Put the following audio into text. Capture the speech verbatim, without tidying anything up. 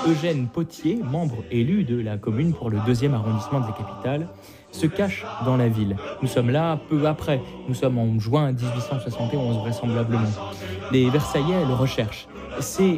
Eugène Pottier, membre élu de la commune pour le deuxième arrondissement de la capitale, se cache dans la ville. Nous sommes là peu après, nous sommes en juin mille huit cent soixante et onze vraisemblablement. Les Versaillais le recherchent. C'est